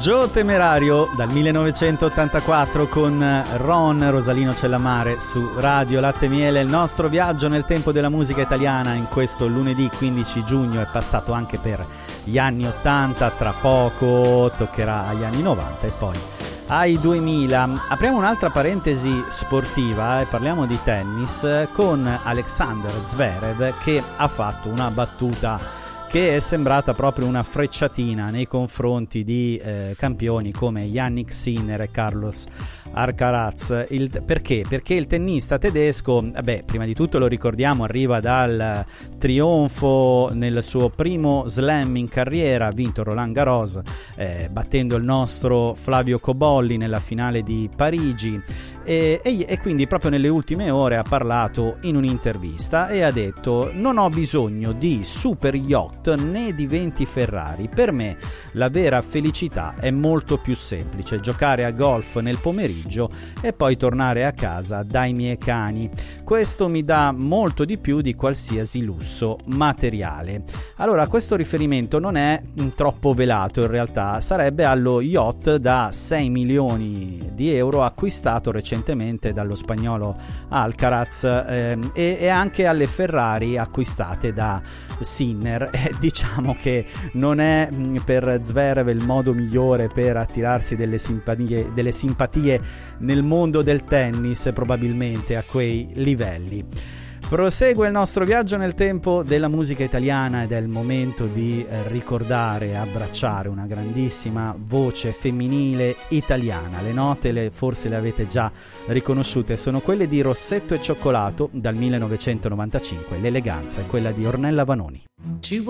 Gio Temerario dal 1984 con Ron Rosalino Cellamare su Radio Latte Miele. Il nostro viaggio nel tempo della musica italiana in questo lunedì 15 giugno è passato anche per gli anni 80, tra poco toccherà agli anni 90 e poi ai 2000. Apriamo un'altra parentesi sportiva e parliamo di tennis con Alexander Zverev, che ha fatto una battuta che è sembrata proprio una frecciatina nei confronti di campioni come Jannik Sinner e Carlos Alcaraz. Perché? Perché il tennista tedesco, prima di tutto lo ricordiamo, arriva dal trionfo nel suo primo slam in carriera, ha vinto Roland Garros battendo il nostro Flavio Cobolli nella finale di Parigi. E quindi proprio nelle ultime ore ha parlato in un'intervista e ha detto: non ho bisogno di super yacht né di 20 Ferrari, per me la vera felicità è molto più semplice, giocare a golf nel pomeriggio e poi tornare a casa dai miei cani. Questo mi dà molto di più di qualsiasi lusso materiale. Allora, questo riferimento non è troppo velato, in realtà sarebbe allo yacht da 6 milioni di euro acquistato recentemente dallo spagnolo Alcaraz e anche alle Ferrari acquistate da Sinner. Diciamo che non è per Zverev il modo migliore per attirarsi delle simpatie nel mondo del tennis, probabilmente a quei livelli. Prosegue il nostro viaggio nel tempo della musica italiana ed è il momento di ricordare e abbracciare una grandissima voce femminile italiana. Le note forse le avete già riconosciute, sono quelle di Rossetto e Cioccolato dal 1995, l'eleganza è quella di Ornella Vanoni.